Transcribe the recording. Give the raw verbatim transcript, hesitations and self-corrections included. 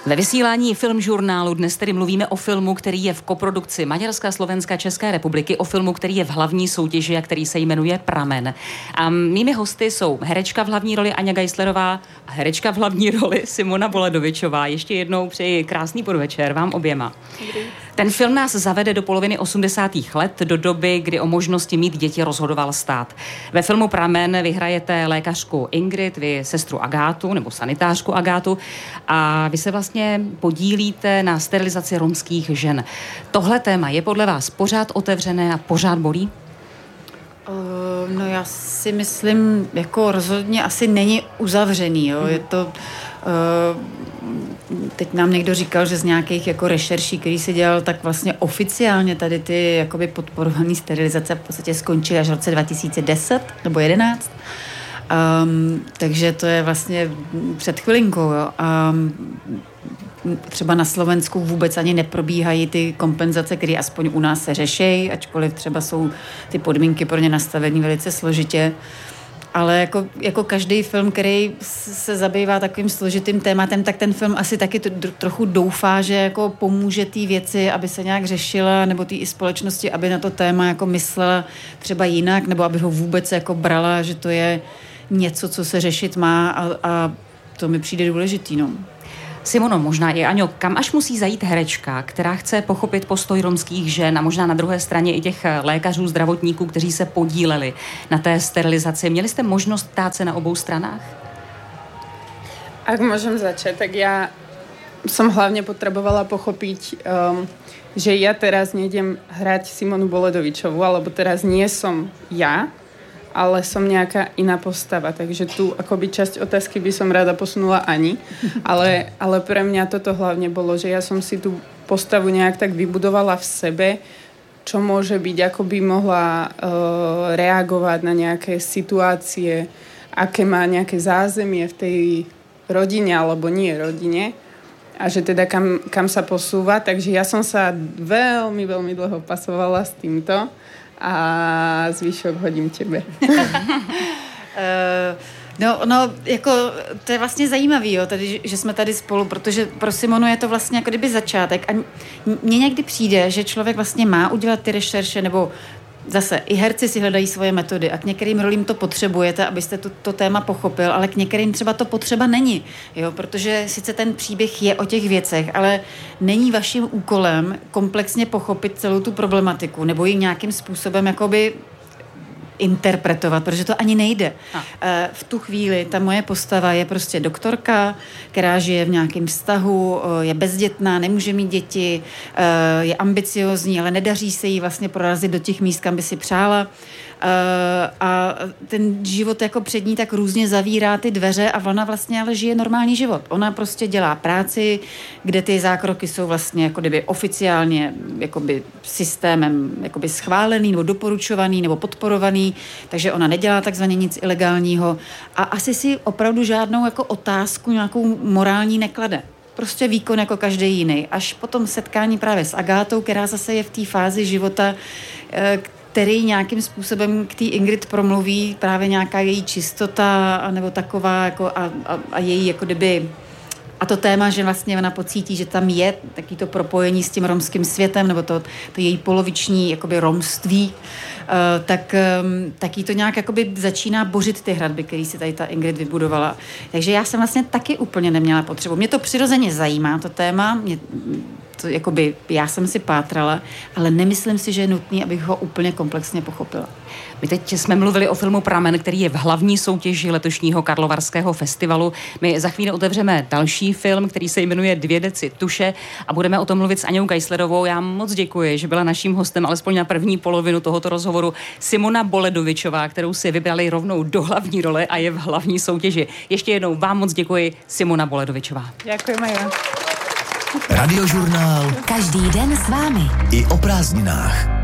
Ve vysílání Filmžurnálu dnes tedy mluvíme o filmu, který je v koprodukci Maďarska, Slovenska, České republiky, o filmu, který je v hlavní soutěži a který se jmenuje Pramen. A mými hosty jsou herečka v hlavní roli Aňa Geislerová a herečka v hlavní roli Simona Boledovičová. Ještě jednou přeji krásný podvečer vám oběma. Dobrý. Ten film nás zavede do poloviny osmdesátých let, do doby, kdy o možnosti mít děti rozhodoval stát. Ve filmu Pramen vyhrajete lékařku Ingrid, vy sestru Agátu, nebo sanitářku Agátu, a vy se vlastně podílíte na sterilizaci romských žen. Tohle téma je podle vás pořád otevřené a pořád bolí? Uh, no já si myslím, jako rozhodně asi není uzavřený, jo. Je to... Uh, teď nám někdo říkal, že z nějakých jako rešerší, který si dělal, tak vlastně oficiálně tady ty jakoby podporované sterilizace v podstatě skončily až v roce dva tisíce deset nebo jedenáct. Um, takže to je vlastně před chvilinkou, jo. Um, třeba na Slovensku vůbec ani neprobíhají ty kompenzace, které aspoň u nás se řešejí, ačkoliv třeba jsou ty podmínky pro ně nastavený velice složitě. Ale jako, jako každý film, který se zabývá takovým složitým tématem, tak ten film asi taky to, trochu doufá, že jako pomůže té věci, aby se nějak řešila, nebo té i společnosti, aby na to téma jako myslela třeba jinak, nebo aby ho vůbec jako brala, že to je něco, co se řešit má, a, a to mi přijde důležitý, no. Simono, možná i Aňo, kam až musí zajít herečka, která chce pochopit postoj romských žen a možná na druhé straně i těch lékařů, zdravotníků, kteří se podíleli na té sterilizaci. Měli jste možnost ptát se na obou stranách? Ak môžem začať, tak ja som hlavne potrebovala pochopiť, um, že ja teraz nejdem hrať Simonu Boledovičovú, alebo teraz nie som ja, ale som nejaká iná postava, takže tu akoby časť otázky by som rada posunula Ani, ale, ale pre mňa toto hlavne bolo, že ja som si tú postavu nejak tak vybudovala v sebe, čo môže byť, ako by mohla uh, reagovať na nejaké situácie, aké má nejaké zázemie v tej rodine alebo nie rodine a že teda kam, kam sa posúva, takže ja som sa veľmi, veľmi dlho pasovala s týmto a zvyšok hodím tebe. uh, no, no, jako, to je vlastně zajímavý, jo, tady, že jsme tady spolu, protože pro Simonu je to vlastně jako kdyby začátek a mně někdy přijde, že člověk vlastně má udělat ty rešerše, nebo zase i herci si hledají svoje metody a k některým rolím to potřebujete, abyste to, to téma pochopil, ale k některým třeba to potřeba není, jo, protože sice ten příběh je o těch věcech, ale není vaším úkolem komplexně pochopit celou tu problematiku nebo ji nějakým způsobem jakoby interpretovat, protože to ani nejde. A. V tu chvíli ta moje postava je prostě doktorka, která žije v nějakém vztahu, je bezdětná, nemůže mít děti, je ambiciozní, ale nedaří se jí vlastně prorazit do těch míst, kam by si přála. A ten život jako před ní tak různě zavírá ty dveře a ona vlastně ale žije normální život. Ona prostě dělá práci, kde ty zákroky jsou vlastně jako kdyby oficiálně jakoby systémem jakoby schválený nebo doporučovaný nebo podporovaný, takže ona nedělá takzvaně nic ilegálního a asi si opravdu žádnou jako otázku nějakou morální neklade. Prostě výkon jako každý jiný. Až potom setkání právě s Agátou, která zase je v té fázi života, který nějakým způsobem k té Ingrid promluví právě nějaká její čistota nebo taková jako a, a, a její jako kdyby a to téma, že vlastně ona pocítí, že tam je taky to propojení s tím romským světem nebo to, to její poloviční jakoby romství, uh, tak, um, tak jí to nějak jakoby začíná bořit ty hradby, který si tady ta Ingrid vybudovala. Takže já jsem vlastně taky úplně neměla potřebu. Mě to přirozeně zajímá, to téma, mě, to, jakoby, já jsem si pátrala, ale nemyslím si, že je nutný, abych ho úplně komplexně pochopila. My teď jsme mluvili o filmu Pramen, který je v hlavní soutěži letošního Karlovarského festivalu. My za chvíli otevřeme další film, který se jmenuje Dvě deci tuše a budeme o tom mluvit s Aňou Geislerovou. Já moc děkuji, že byla naším hostem alespoň na první polovinu tohoto rozhovoru Simona Boledovičová, kterou si vybrali rovnou do hlavní role a je v hlavní soutěži. Ještě jednou vám moc děkuji, Simona Boledovičová. Děkuji, Maja. Radiožurnál. Každý den s vámi. I o prázdninách.